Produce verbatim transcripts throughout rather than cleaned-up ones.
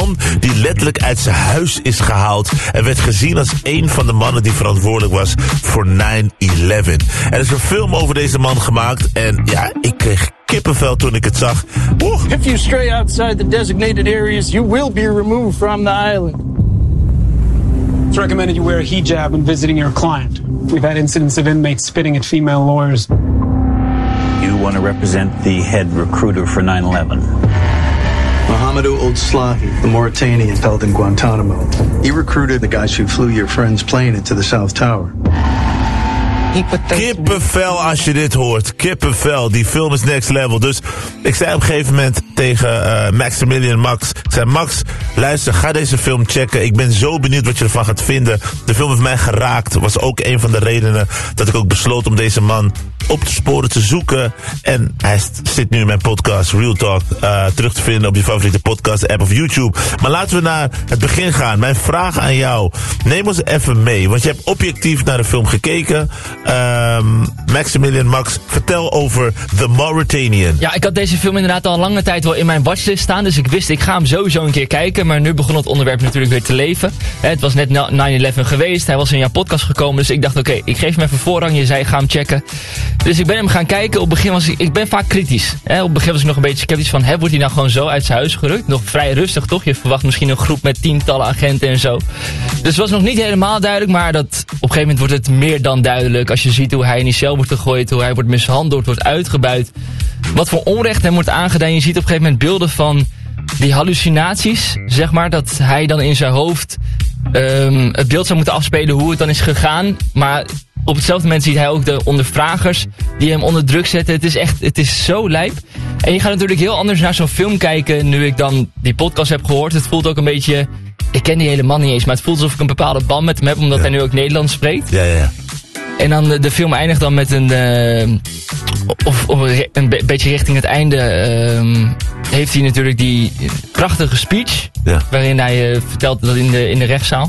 man die letterlijk uit zijn huis is gehaald en werd gezien als een van de mannen die verantwoordelijk was voor nine eleven. Er is een film over deze man gemaakt en ja, ik kreeg kippenvel toen ik het zag. Oeh. If you stray outside the designated areas, you will be removed from the island. It's recommended you wear a hijab when visiting your client. We've had incidents of inmates spitting at female lawyers. You want to represent the head recruiter for nine eleven. Mohamedou Ould Slahi, the Mauritanian held in Guantanamo. He recruited the guys who flew your friend's plane into the South Tower. Kippenvel als je dit hoort. Kippenvel. Die film is next level. Dus ik zei op een gegeven moment tegen uh, Maximilian Max. Ik zei, Max, luister, ga deze film checken. Ik ben zo benieuwd wat je ervan gaat vinden. De film heeft mij geraakt. Was ook een van de redenen dat ik ook besloot om deze man op te sporen te zoeken. En hij zit nu in mijn podcast Real Talk uh, terug te vinden op je favoriete podcast app of YouTube. Maar laten we naar het begin gaan. Mijn vraag aan jou. Neem ons even mee. Want je hebt objectief naar de film gekeken. Um, Maximilian Max, vertel over The Mauritanian. Ja, ik had deze film inderdaad al lange tijd wel in mijn watchlist staan. Dus ik wist, ik ga hem sowieso een keer kijken. Maar nu begon het onderwerp natuurlijk weer te leven. He, het was net nine eleven geweest. Hij was in jouw podcast gekomen. Dus ik dacht, oké, okay, ik geef hem even voorrang. Je zei, ga hem checken. Dus ik ben hem gaan kijken. Op het begin was ik, ik ben vaak kritisch. He, op het begin was ik nog een beetje sceptisch van, hè, wordt hij nou gewoon zo uit zijn huis gerukt? Nog vrij rustig, toch? Je verwacht misschien een groep met tientallen agenten en zo. Dus het was nog niet helemaal duidelijk. Maar dat, op een gegeven moment wordt het meer dan duidelijk. Als je ziet hoe hij in die cel wordt gegooid, hoe hij wordt mishandeld, wordt uitgebuit. Wat voor onrecht hem wordt aangedaan. Je ziet op een gegeven moment beelden van die hallucinaties, zeg maar. Dat hij dan in zijn hoofd um, het beeld zou moeten afspelen hoe het dan is gegaan. Maar op hetzelfde moment ziet hij ook de ondervragers die hem onder druk zetten. Het is echt, het is zo lijp. En je gaat natuurlijk heel anders naar zo'n film kijken nu ik dan die podcast heb gehoord. Het voelt ook een beetje, ik ken die hele man niet eens, maar het voelt alsof ik een bepaalde band met hem heb, omdat ja. hij nu ook Nederlands spreekt. Ja, ja, ja. En dan de, de film eindigt dan met een, uh, of, of een be- beetje richting het einde, uh, heeft hij natuurlijk die prachtige speech, ja. waarin hij uh, vertelt dat in de, in de rechtszaal.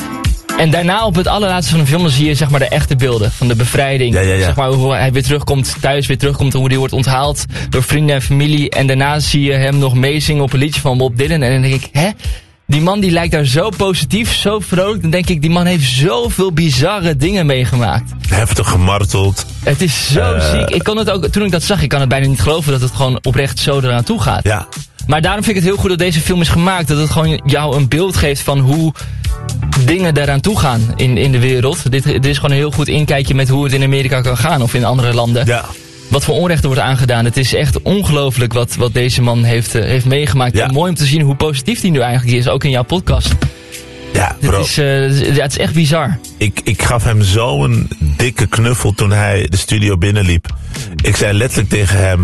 En daarna op het allerlaatste van de film dan zie je zeg maar de echte beelden van de bevrijding. Ja, ja, ja. Zeg maar hoe hij weer terugkomt thuis, weer terugkomt, hoe hij wordt onthaald door vrienden en familie. En daarna zie je hem nog meezingen op een liedje van Bob Dylan. En dan denk ik, hè? Die man die lijkt daar zo positief, zo vrolijk. Dan denk ik, die man heeft zoveel bizarre dingen meegemaakt. Heftig gemarteld. Het is zo uh... ziek. Ik kon het ook, toen ik dat zag, ik kan het bijna niet geloven dat het gewoon oprecht zo eraan toe gaat. Ja. Maar daarom vind ik het heel goed dat deze film is gemaakt. Dat het gewoon jou een beeld geeft van hoe dingen daaraan toe gaan in, in de wereld. Dit, dit is gewoon een heel goed inkijkje met hoe het in Amerika kan gaan of in andere landen. Ja. Wat voor onrechten wordt aangedaan. Het is echt ongelooflijk wat, wat deze man heeft, uh, heeft meegemaakt. Ja. En mooi om te zien hoe positief hij nu eigenlijk is. Ook in jouw podcast. Ja, bro. Het is, uh, ja, het is echt bizar. Ik, ik gaf hem zo'n dikke knuffel toen hij de studio binnenliep. Ik zei letterlijk tegen hem,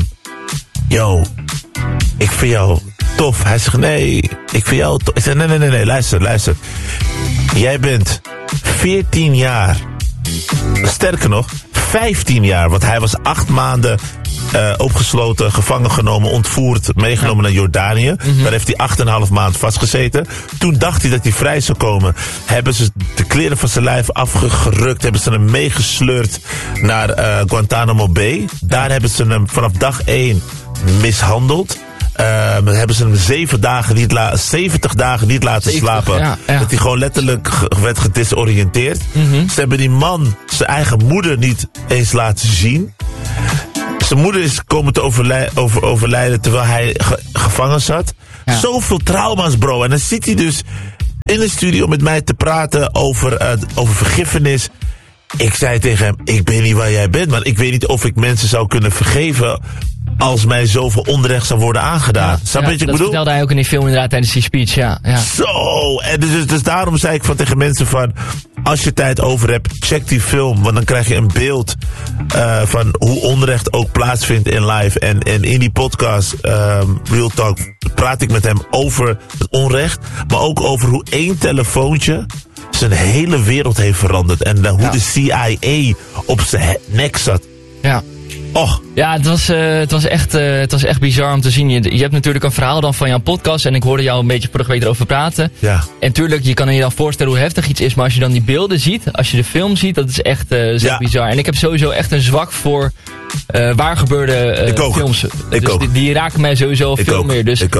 yo, ik vind jou tof. Hij zegt, nee, ik vind jou tof. Ik zei, nee, nee, nee, nee, luister, luister. Jij bent veertien jaar. Sterker nog, vijftien jaar. Want hij was acht maanden uh, opgesloten, gevangen genomen, ontvoerd, meegenomen ja. naar Jordanië. Mm-hmm. Daar heeft hij acht en een half maand vastgezeten. Toen dacht hij dat hij vrij zou komen. Hebben ze de kleren van zijn lijf afgerukt. Hebben ze hem meegesleurd naar uh, Guantanamo Bay. Daar hebben ze hem vanaf dag één mishandeld. Uh, hebben ze hem zeven dagen niet la- zeventig dagen niet laten zeventig, slapen. Ja, ja. Dat hij gewoon letterlijk g- werd gedisoriënteerd. Mm-hmm. Ze hebben die man zijn eigen moeder niet eens laten zien. Zijn moeder is komen te overlij- over- overlijden terwijl hij ge- gevangen zat. Ja. Zoveel trauma's, bro. En dan zit hij dus in de studio met mij te praten over, uh, over vergiffenis. Ik zei tegen hem, ik weet niet waar jij bent, man. Ik weet niet of ik mensen zou kunnen vergeven als mij zoveel onrecht zou worden aangedaan. Ja, Snap je ja, wat ik dat bedoel? vertelde hij ook in die film inderdaad tijdens die speech, ja. ja. Zo, en dus, dus daarom zei ik van tegen mensen van, als je tijd over hebt, check die film. Want dan krijg je een beeld uh, van hoe onrecht ook plaatsvindt in live. En, en in die podcast, um, Real Talk, praat ik met hem over het onrecht. Maar ook over hoe één telefoontje zijn hele wereld heeft veranderd. En uh, hoe ja. de C I A op zijn nek zat. Ja. Och. Ja, het was, uh, het, was echt, uh, het was echt bizar om te zien. Je, je hebt natuurlijk een verhaal dan van jouw podcast. En ik hoorde jou een beetje vorige week erover praten. Ja. En tuurlijk, je kan je dan voorstellen hoe heftig iets is. Maar als je dan die beelden ziet, als je de film ziet, dat is echt, uh, is echt ja. bizar. En ik heb sowieso echt een zwak voor uh, waar gebeurde uh, ik ook. films. Ik dus ook. Die, die raken mij sowieso ik veel ook. meer. Dus ik ook.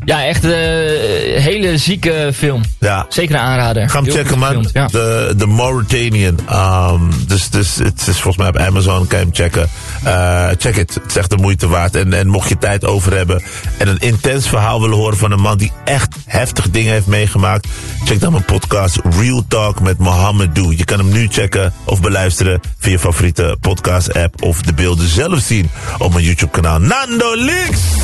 Ja, echt een uh, hele zieke film. Ja. Zeker een aanrader. Ga hem Heel checken, man. gefilmd, ja. De, de Mauritanian. Um, dus dus het is volgens mij op Amazon. Kan je hem checken. Uh, check it. Het is echt de moeite waard. En, en mocht je tijd over hebben en een intens verhaal willen horen van een man die echt heftige dingen heeft meegemaakt, check dan mijn podcast Real Talk met Mohamedou. Je kan hem nu checken of beluisteren via je favoriete podcast app of de beelden zelf zien op mijn YouTube kanaal Nando Leaks.